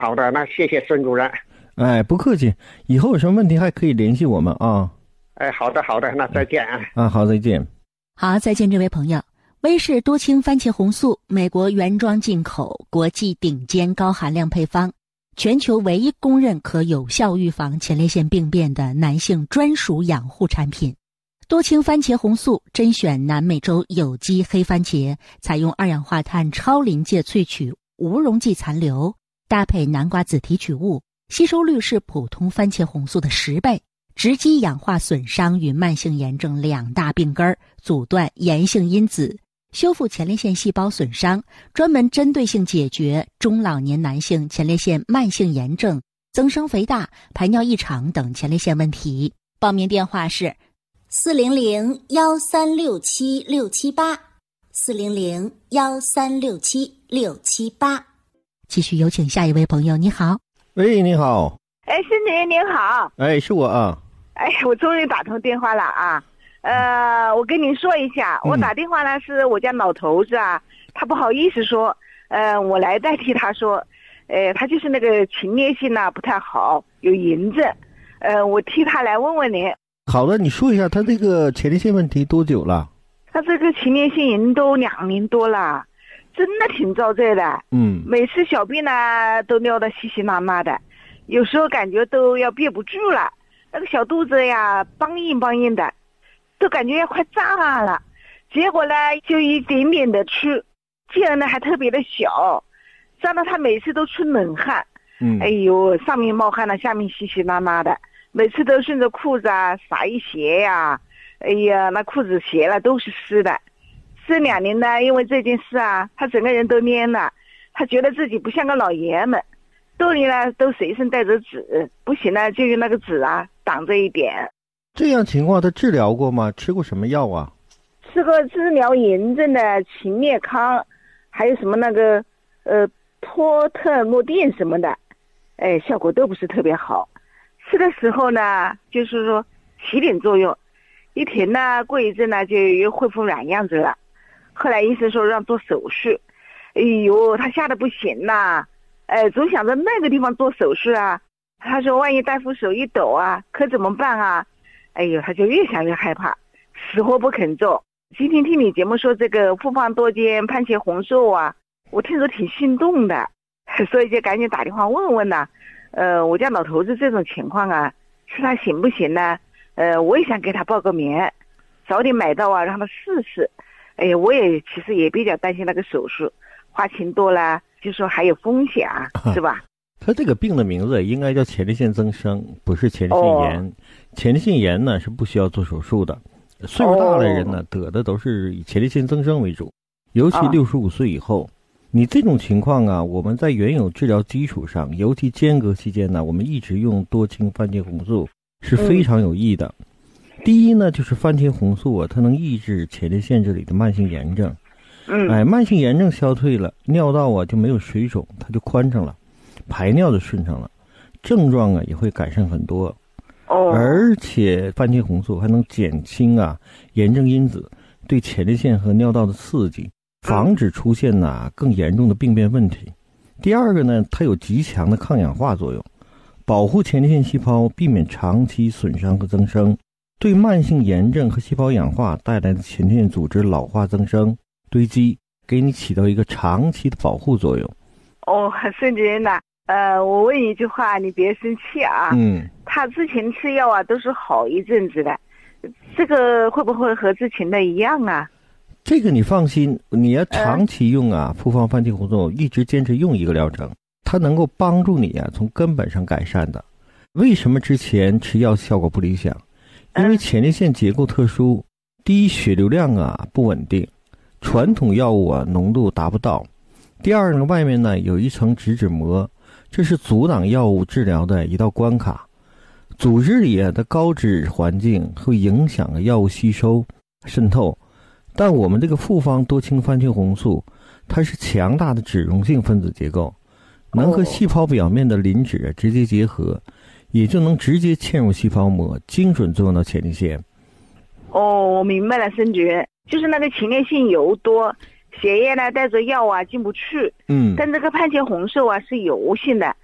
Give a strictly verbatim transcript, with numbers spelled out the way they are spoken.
好的，那谢谢孙主任。 哎，不客气，以后有什么问题还可以联系我们啊。 哎，好的好的，那再见啊。 啊，好，再见。 好，再见，这位朋友。威士多氢番茄红素，美国原装进口，国际顶尖高含量配方，全球唯一公认可有效预防前列腺病变的男性专属养护产品。多氢番茄红素甄选南美洲有机黑番茄，采用二氧化碳超临界萃取，无溶剂残留，搭配南瓜子提取物，吸收率是普通番茄红素的十倍，直击氧化损伤与慢性炎症两大病根，阻断炎性因子，修复前列腺细胞损伤，专门针对性解决中老年男性前列腺慢性炎症、增生肥大、排尿异常等前列腺问题。报名电话是四零零幺三六七六七八，四零零幺三六七六七八。继续有请下一位朋友，你好。 喂，你好。 哎，孙主任您好。 哎，是我啊。 哎，我终于打通电话了啊。呃，我跟您说一下，我打电话呢是我家老头子啊，他不好意思说，呃，我来代替他说，呃，他就是那个前列腺呢不太好，有炎症，呃，我替他来问问您。 好的，你说一下他这个前列腺问题多久了？ 他这个前列腺炎都两年多了，真的挺遭罪的。 嗯， 每次小便呢都尿得稀稀拉拉的，有时候感觉都要憋不住了，那个小肚子呀梆硬梆硬的，都感觉要快炸了。结果呢就一点点的吃，劲儿呢还特别的小，让到他每次都出冷汗。 嗯， 哎呦，上面冒汗了，下面稀稀拉拉的，每次都顺着裤子啊撒一鞋呀，哎呀，那裤子鞋了都是湿的。这两年呢，因为这件事啊，他整个人都蔫了，他觉得自己不像个老爷们，兜里呢都随身带着纸，不行呢就用那个纸啊挡着一点。 这样情况他治疗过吗？吃过什么药啊？ 吃过治疗炎症的秦列康，还有什么那个呃托特诺定什么的，哎，效果都不是特别好。吃的时候呢，就是说起点作用，一停呢，过一阵呢就又恢复软样子了。后来医生说让做手术，哎呦，他吓得不行呐，哎，总想着那个地方做手术啊。他说万一大夫手一抖啊，可怎么办啊？哎呦，他就越想越害怕，死活不肯做。今天听你节目说这个复方多酚番茄红素啊，我听着挺心动的，所以就赶紧打电话问问呐。呃，我家老头子这种情况啊，是他行不行呢？呃，我也想给他报个名，早点买到啊，让他试试。哎呀，我也其实也比较担心那个手术，花钱多了，就说还有风险啊，是吧？ 他这个病的名字应该叫前列腺增生，不是前列腺炎。哦、前列腺炎呢是不需要做手术的，岁数大的人呢、哦、得的都是以前列腺增生为主，尤其六十五岁以后。哦，你这种情况啊，我们在原有治疗基础上，尤其间隔期间呢，我们一直用多氢番茄红素是非常有益的。嗯、第一呢，就是番茄红素啊，它能抑制前列腺这里的慢性炎症。 嗯， 哎，慢性炎症消退了，尿道啊就没有水肿，它就宽敞了，排尿就顺畅了，症状啊也会改善很多。 哦， 而且番茄红素还能减轻啊炎症因子对前列腺和尿道的刺激。防止出现呐、啊、更严重的病变问题。第二个呢，它有极强的抗氧化作用，保护前列腺细胞，避免长期损伤和增生，对慢性炎症和细胞氧化带来的前列腺组织老化增生堆积，给你起到一个长期的保护作用。 哦，孙主任呐，呃，我问你一句话，你别生气啊。 嗯。 他之前吃药啊都是好一阵子的，这个会不会和之前的一样啊？ 这个你放心，你要长期用啊，复方番茄红素，一直坚持用一个疗程，它能够帮助你啊从根本上改善的。为什么之前吃药效果不理想？因为前列腺结构特殊，第一血流量啊不稳定，传统药物啊浓度达不到。第二呢，外面呢有一层脂质膜，这是阻挡药物治疗的一道关卡。组织里啊的高脂环境会影响药物吸收渗透。但我们这个复方多氢番茄红素，它是强大的脂溶性分子结构，能和细胞表面的磷脂直接结合，也就能直接嵌入细胞膜，精准作用到前列腺。 哦，我明白了，孙主任，就是那个前列腺油多，血液呢带着药啊进不去。 嗯， 但这个番茄红素啊是油性的，